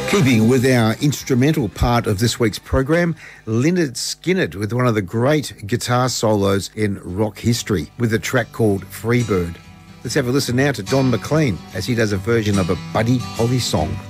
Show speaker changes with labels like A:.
A: Keeping with our instrumental part of this week's program, Lynyrd Skynyrd with one of the great guitar solos in rock history with a track called Freebird. Let's have a listen now to Don McLean as he does a version of a Buddy Holly song.